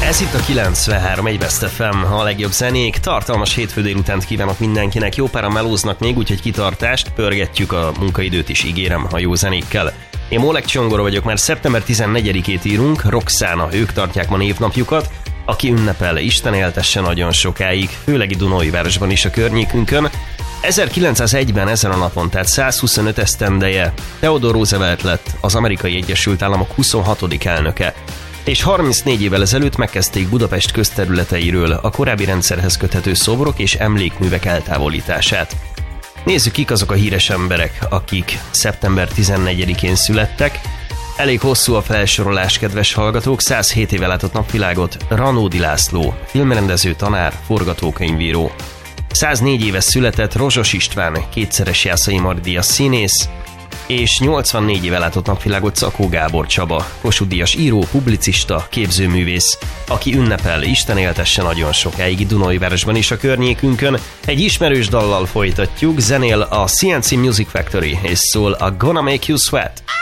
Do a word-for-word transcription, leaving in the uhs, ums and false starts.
Ez itt a kilencvenhárom egy Best ef em, a legjobb zenék. Tartalmas hétfő délutánt kívánok mindenkinek. Jó páran melóznak még, úgyhogy kitartást. Pörgetjük a munkaidőt is, ígérem, a jó zenékkel. Én Molek Csongor vagyok, már szeptember tizennegyedikét írunk. Roxana, ők tartják ma névnapjukat. Aki ünnepel, Isten éltesse nagyon sokáig, főleg a Dunaújvárosban is a környékünkön. ezerkilencszázegyben ezen a napon, tehát százhuszonöt esztendeje Theodore Roosevelt lett az Amerikai Egyesült Államok huszonhatodik elnöke. És harmincnégy évvel ezelőtt megkezdték Budapest közterületeiről a korábbi rendszerhez köthető szobrok és emlékművek eltávolítását. Nézzük, kik azok a híres emberek, akik szeptember tizennegyedikén születtek. Elég hosszú a felsorolás, kedves hallgatók, százhét éve látott napvilágot Ranódi László, filmrendező, tanár, forgatókönyvíró. száznégy éve született Rozsos István, kétszeres Jászai Mardi-díjas színész, és nyolcvannégy éve látott napvilágot Czakó Gábor Csaba, Kossuth-díjas író, publicista, képzőművész, aki ünnepel, Isten éltesse nagyon sokáig Dunaújvárosban és a környékünkön. Egy ismerős dallal folytatjuk, zenél a cé en cé Music Factory, és szól a Gonna Make You Sweat.